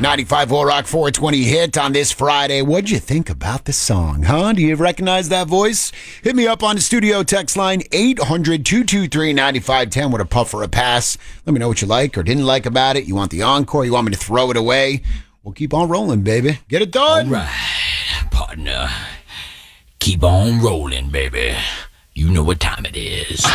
95 Rock 420 hit on this Friday. What'd you think about the song, huh? Do you recognize that voice? Hit me up on the studio text line 800-223-9510 with a puff or a pass. Let me know what you like or didn't like about it. You want the encore? You want me to throw it away? We'll keep on rolling, baby. Get it done. All right, partner. Keep on rolling, baby. You know what time it is.